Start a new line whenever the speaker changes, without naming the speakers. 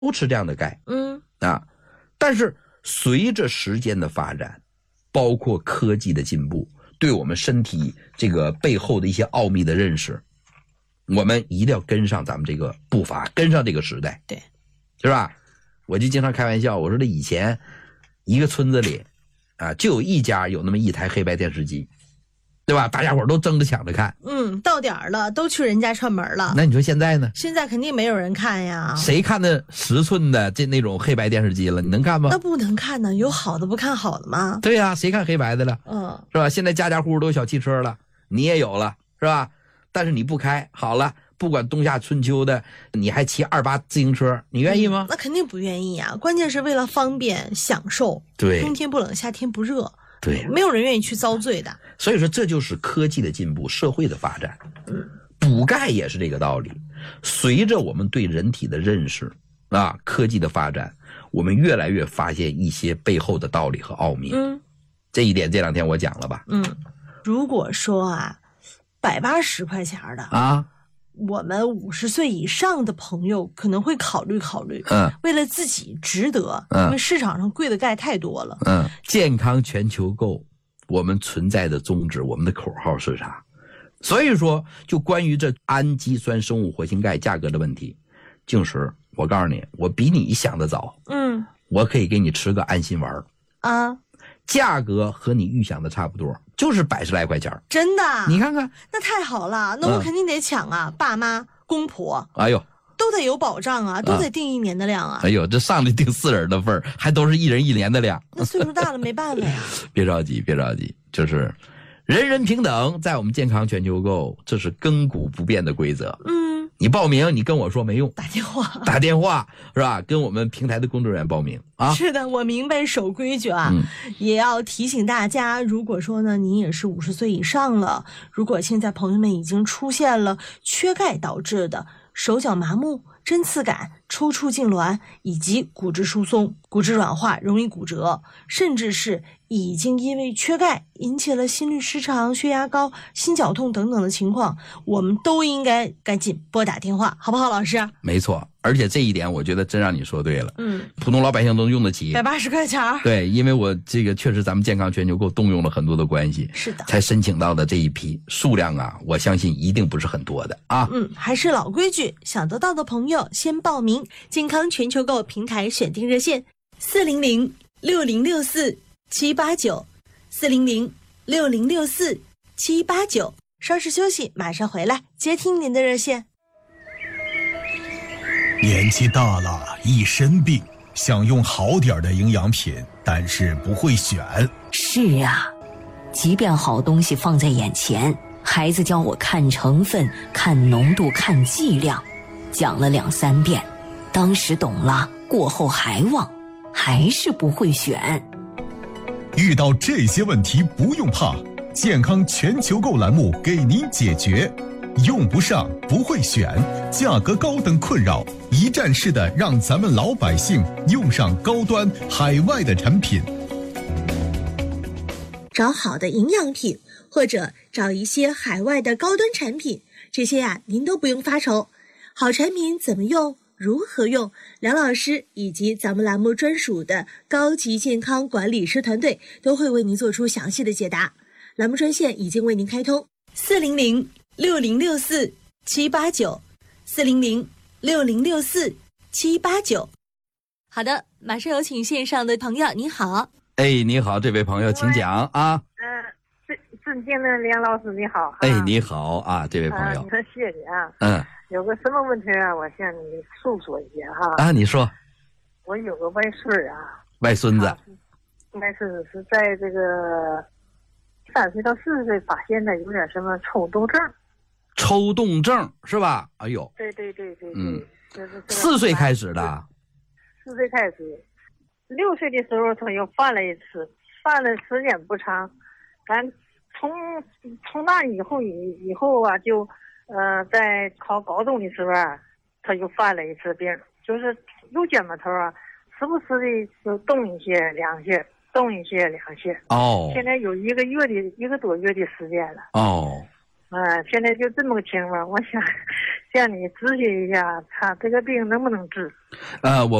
都吃这样的钙。
啊，
但是随着时间的发展，包括科技的进步，对我们身体这个背后的一些奥秘的认识，我们一定要跟上咱们这个步伐，跟上这个时代，
对，
是吧？我就经常开玩笑，我说这以前一个村子里啊，就有一家有那么一台黑白电视机，对吧？大家伙都争着抢着看。
到点儿了，都去人家串门了。
那你说现在呢？
现在肯定没有人看呀。
谁看那10寸的那种黑白电视机了？你能看吗？
那不能看呢，有好的不看好的吗？
对呀，谁看黑白的了？是吧？现在家家户户都有小汽车了，你也有了，是吧？但是你不开，好了，不管冬夏春秋的，你还骑28自行车，你愿意吗？
那肯定不愿意啊！关键是为了方便享受，
对，
冬天不冷，夏天不热，
对，
没有人愿意去遭罪的。
所以说，这就是科技的进步，社会的发展。补钙也是这个道理。随着我们对人体的认识啊，科技的发展，我们越来越发现一些背后的道理和奥秘。这一点这2天我讲了吧？
如果说啊，180块钱的
啊，
我们50岁以上的朋友可能会考虑考虑。为了自己值得，因为市场上贵的钙太多了。
健康全球购，我们存在的宗旨，我们的口号是啥？所以说，就关于这氨基酸生物活性钙价格的问题，静石，我告诉你，我比你想的早。我可以给你吃个安心丸
啊，
价格和你预想的差不多，就是100来块钱。
真的？
你看看，
那太好了，那我肯定得抢啊！爸妈、公婆，
哎呦，
都得有保障啊，都得订1年的量啊！
哎呦，这上来订4人的份儿，还都是1人1年的量。
那岁数大了没办法呀。
别着急，别着急，就是人人平等，在我们健康全球购，这是亘古不变的规则。你报名，你跟我说没用，打电话是吧？跟我们平台的工作人员报名啊。
是的，我明白守规矩啊。也要提醒大家，如果说呢，您也是50岁以上了，如果现在朋友们已经出现了缺钙导致的手脚麻木、针刺感、抽搐痉挛，以及骨质疏松、骨质软化、容易骨折，甚至是已经因为缺钙引起了心律失常、血压高、心绞痛等等的情况，我们都应该赶紧拨打电话，好不好，老师？
没错，而且这一点我觉得真让你说对了。普通老百姓都用得起
，180块钱。对，
因为我这个确实咱们健康全球购动用了很多的关系，
是的，
才申请到的这一批数量啊，我相信一定不是很多的啊。
还是老规矩，想得到的朋友先报名健康全球购平台选定热线400-6064-789，400-6064-789。稍事休息，马上回来接听您的热线。
年纪大了，一身病，想用好点的营养品，但是不会选。
是啊，即便好东西放在眼前，孩子教我看成分、看浓度、看剂量，讲了2、3遍，当时懂了，过后还忘，还是不会选。
遇到这些问题不用怕，健康全球购栏目给您解决。用不上、不会选、价格高等困扰，一站式的让咱们老百姓用上高端海外的产品。
找好的营养品，或者找一些海外的高端产品，这些呀您都不用发愁。好产品怎么用？如何用？梁老师以及咱们栏目专属的高级健康管理师团队都会为您做出详细的解答。栏目专线已经为您开通，400-6064-789，400-6064-789。好的，马上有请线上的朋友，你好。
你好，这位朋友请讲啊。
尊敬的梁老师你好。
你好啊，这位朋友。
谢谢啊。有个什么问题啊，我向你诉说一下哈。
你说。
我有个外孙啊。
外孙子。
外孙子是在这个3岁到4岁发现的有点什么抽动症。
抽动症是吧？哎呦。
对。
4岁开始的。
4岁开始，6岁的时候他又犯了一次，犯了时间不长，咱从那以后啊，就在考高中的时候啊，他又犯了一次病，就是右肩膀头啊，时不时的就动一些两些，动一些两些。现在有1个多月的时间了。 现在就这么个情况，我想向你咨询一下，他这个病能不能治？
我